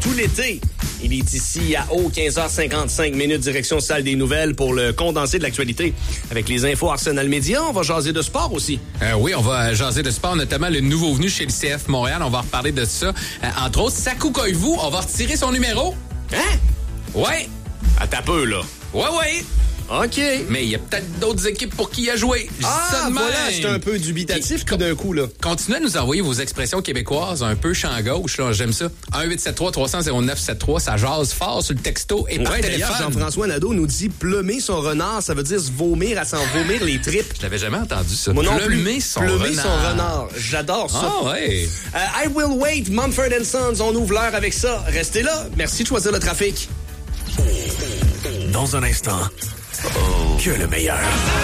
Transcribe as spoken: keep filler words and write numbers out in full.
tout l'été. Il est ici à haut quinze heures cinquante-cinq minutes, direction salle des nouvelles pour le condensé de l'actualité. Avec les infos Arsenal Média, on va jaser de sport aussi. Euh, oui, on va jaser de sport, notamment le nouveau venu chez le C F Montréal. On va reparler de ça. Euh, entre autres, Sakou Koivu, on va retirer son numéro. Hein? Ouais. Attends un peu, là. Ouais, ouais. OK. Mais il y a peut-être d'autres équipes pour qui il a joué. Je dis Ah, ça de voilà, même. j'étais un peu dubitatif Et, tout d'un coup, là. Continuez à nous envoyer vos expressions québécoises un peu champ gauche, là. J'aime ça. un huit sept trois trois cents zéro neuf sept trois, ça jase fort sur le texto et par Ouais, d'ailleurs, téléphone. Jean-François Nadeau nous dit plumer son renard, ça veut dire se vomir, à s'en vomir les tripes. Je l'avais jamais entendu, ça. Moi non Plumer plus. son Plumer renard. son renard. J'adore ça. Ah ouais. Euh, I Will Wait, Mumford and Sons, on ouvre l'heure avec ça. Restez là. Merci de choisir le trafic. Dans un instant, que le meilleur.